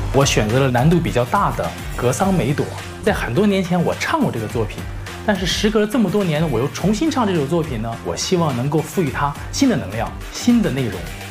我选择了难度比较大的《格桑梅朵》。在很多年前我唱过这个作品，但是时隔了这么多年呢，我又重新唱这首作品呢，我希望能够赋予它新的能量、新的内容。